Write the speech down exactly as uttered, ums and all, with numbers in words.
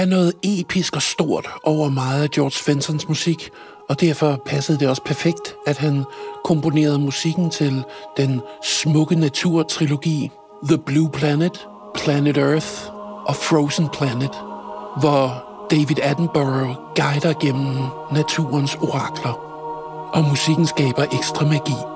er noget episk og stort over meget af George Bensons musik, og derfor passede det også perfekt, at han komponerede musikken til den smukke naturtrilogi The Blue Planet, Planet Earth og Frozen Planet, hvor David Attenborough guider gennem naturens orakler, og musikken skaber ekstra magi.